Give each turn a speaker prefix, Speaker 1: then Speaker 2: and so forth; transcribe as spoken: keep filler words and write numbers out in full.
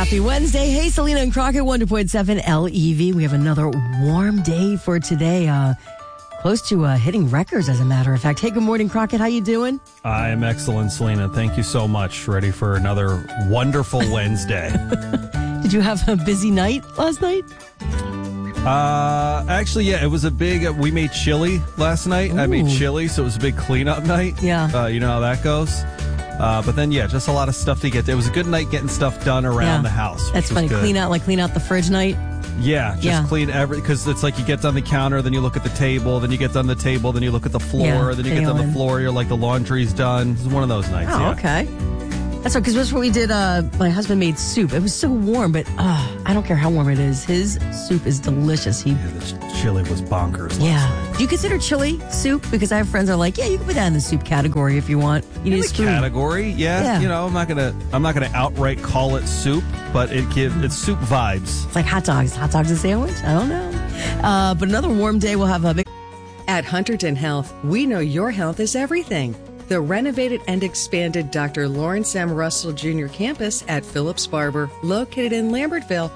Speaker 1: Happy Wednesday. Hey, Selena and Crockett, one point seven L E V. We have another warm day for today. Uh, close to uh, hitting records, as a matter of fact. Hey, good morning, Crockett. How you doing?
Speaker 2: I am excellent, Selena. Thank you so much. Ready for another wonderful Wednesday.
Speaker 1: Did you have a busy night last night?
Speaker 2: Uh, actually, yeah, it was a big, uh, we made chili last night.
Speaker 1: Ooh.
Speaker 2: I made chili, so it was a big cleanup night.
Speaker 1: Yeah.
Speaker 2: Uh, you know how that goes. Uh, but then, yeah, just a lot of stuff to get. It was a good night getting stuff done around
Speaker 1: Yeah.
Speaker 2: the house.
Speaker 1: That's
Speaker 2: which was
Speaker 1: funny.
Speaker 2: good.
Speaker 1: Clean out, like clean out the fridge night.
Speaker 2: Yeah, just
Speaker 1: Yeah.
Speaker 2: clean every, because it's like you get on the counter, then you look at the table, then you get on the table, then you look at the floor,
Speaker 1: Yeah,
Speaker 2: then you get on the
Speaker 1: Kaylin.
Speaker 2: floor, you're like, the laundry's done. It's one of those nights,
Speaker 1: Oh,
Speaker 2: yeah.
Speaker 1: okay. That's right, because that's what we did. Uh, my husband made soup. It was so warm, but uh, I don't care how warm it is. His soup is delicious. He,
Speaker 2: Yeah, the ch- chili was bonkers last
Speaker 1: yeah.
Speaker 2: night.
Speaker 1: Do you consider chili soup? Because I have friends that are like, yeah, you can put that in the soup category if you want. You need
Speaker 2: In
Speaker 1: a
Speaker 2: the
Speaker 1: spoon.
Speaker 2: category, yeah,
Speaker 1: Yeah.
Speaker 2: You know, I'm not gonna, I'm not gonna outright call it soup, but it give it's soup vibes.
Speaker 1: It's like hot dogs. Hot dogs and sandwich? I don't know. Uh, but another warm day, we'll have a big...
Speaker 3: At Hunterton Health, we know your health is everything. The renovated and expanded Doctor Lawrence M. Russell Junior campus at Phillips Barber, located in Lambertville,